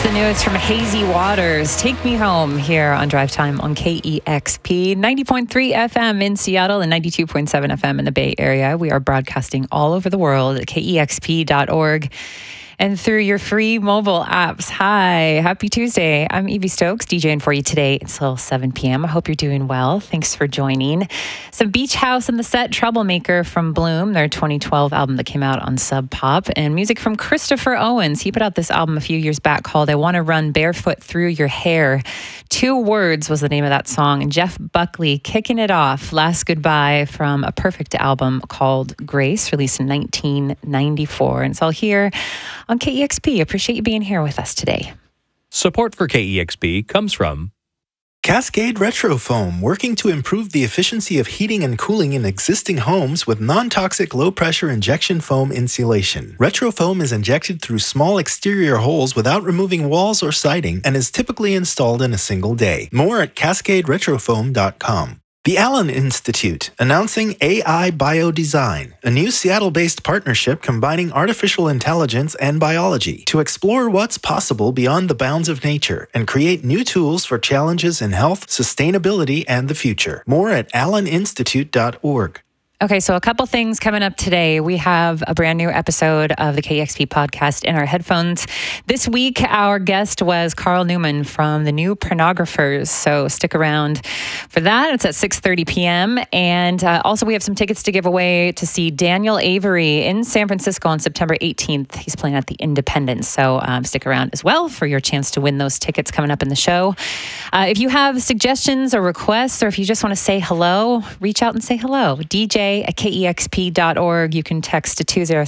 the newest from Hazy Waters. Take Me Home here on Drive Time on KEXP 90.3 FM in Seattle and 92.7 FM in the Bay Area. We are broadcasting all over the world at KEXP.org and through your free mobile apps. Hi, happy Tuesday. I'm Evie Stokes, DJing for you today until 7 p.m. I hope you're doing well. Thanks for joining. Some Beach House in the set, Troublemaker from Bloom, their 2012 album that came out on Sub Pop, and music from Christopher Owens. He put out this album a few years back called I Want to Run Barefoot Through Your Hair. 2 Words was the name of that song. And Jeff Buckley kicking it off, Last Goodbye from a perfect album called Grace, released in 1994. And it's all here on KEXP. Appreciate you being here with us today. Support for KEXP comes from Cascade Retro Foam, working to improve the efficiency of heating and cooling in existing homes with non-toxic low-pressure injection foam insulation. Retro Foam is injected through small exterior holes without removing walls or siding and is typically installed in a single day. More at cascaderetrofoam.com. The Allen Institute, announcing AI Biodesign, a new Seattle-based partnership combining artificial intelligence and biology to explore what's possible beyond the bounds of nature and create new tools for challenges in health, sustainability, and the future. More at alleninstitute.org. Okay, so a couple things coming up today. We have a brand new episode of the KEXP podcast in our headphones. This week, our guest was Carl Newman from the New Pornographers. So stick around for that. It's at 6:30 p.m. And also, we have some tickets to give away to see Daniel Avery in San Francisco on September 18th. He's playing at the Independence. So stick around as well for your chance to win those tickets coming up in the show. If you have suggestions or requests, or if you just want to say hello, reach out and say hello. DJ at KEXP.org. You can text to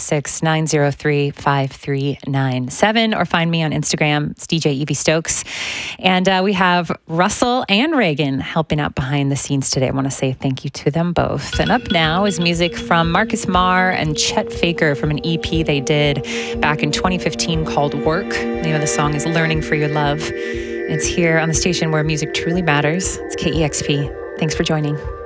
206-903-5397 or find me on Instagram. It's DJ Evie Stokes. And we have Russell and Reagan helping out behind the scenes today. I want to say thank you to them both. And up now is music from Marcus Marr and Chet Faker from an EP they did back in 2015 called Work. The name of the song is Learning for Your Love. It's here on the station where music truly matters. It's KEXP. Thanks for joining.